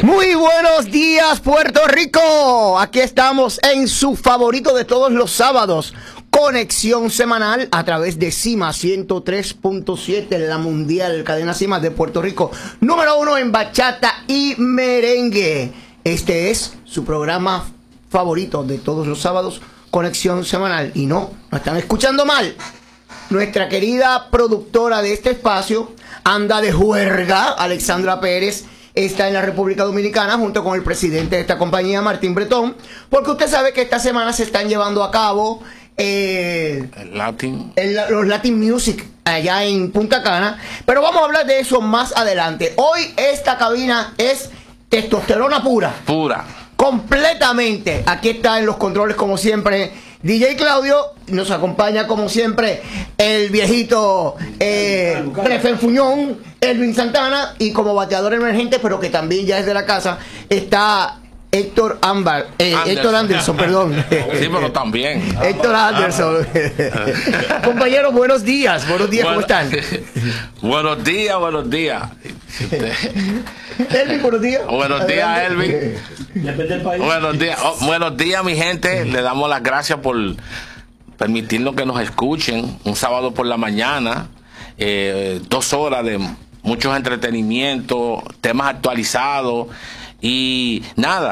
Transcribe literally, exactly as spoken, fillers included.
Muy buenos días, Puerto Rico. Aquí estamos en su favorito de todos los sábados, conexión semanal a través de Cima ciento tres punto siete, la mundial cadena Cima de Puerto Rico, número uno en bachata y merengue. Este es su programa favorito de todos los sábados, conexión semanal. Y no, no están escuchando mal. Nuestra querida productora de este espacio anda de juerga, Alexandra Pérez. Está en la República Dominicana junto con el presidente de esta compañía, Martín Bretón, porque usted sabe que esta semana se están llevando a cabo eh, el Latin. el, los Latin Music allá en Punta Cana, pero vamos a hablar de eso más adelante. Hoy esta cabina es testosterona pura. Pura. Completamente. Aquí está en los controles como siempre D J Claudio, nos acompaña como siempre el viejito eh, Prefenfuñón, Elvin Santana, y como bateador emergente, pero que también ya es de la casa, está Héctor Ámbar, eh, Anderson. Héctor Anderson, perdón. Sí, pero también. Héctor Anderson. Compañeros, buenos días, buenos días, Bueno, ¿cómo están? Buenos días, buenos días. Elvin, buenos días. Buenos días, Adelante. Elvin. Buenos días, oh, buenos días, mi gente. Le damos las gracias por permitirnos que nos escuchen un sábado por la mañana, eh, dos horas de muchos entretenimientos, temas actualizados y nada.